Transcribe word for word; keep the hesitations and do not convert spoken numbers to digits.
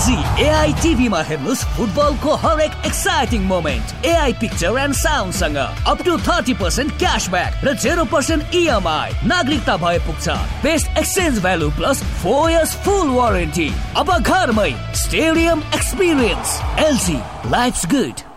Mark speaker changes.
Speaker 1: LG AI टिभीमा हेर्नुस् फुटबलको हरेक exciting moment. AI picture and sound सँग up to thirty percent cashback र जेरो पर्सेन्ट इएमआई। नागरिकता भए पुग्छ। Best exchange value plus four years फुल वारेन्टी। अब घरमै stadium experience. LG, lives good.